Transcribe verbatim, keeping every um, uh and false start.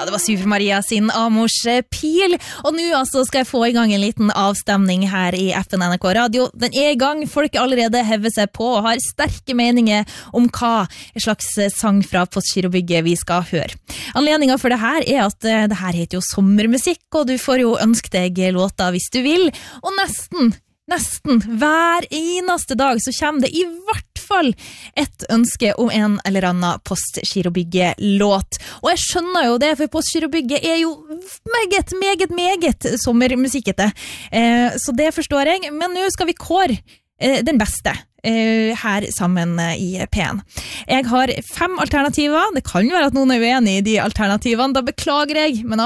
det var Super Maria sin Amors pil, og nå altså skal jeg få i gang en liten avstemning her i F N N R K Radio. Den er i gang, folk allerede hever seg på og har sterke meninger om hva slags sang fra Postgirobygget vi skal høre. Anledningen for det her er at det her heter jo sommermusikk, og du får jo ønske deg låter hvis du vil, og nesten Nesten hver eneste dag så kommer det i hvert fall et ønske om en eller annen Postgirobygget-låt. Og jeg skjønner jo det, for Postgirobygget er jo meget, meget, meget sommermusikkete. Eh, så det forstår jeg, men nå skal vi kåre eh, den beste eh, her sammen i P en. Jeg har fem alternativer. Det kan jo være at noen er uenig i de alternativene, da beklager jeg, men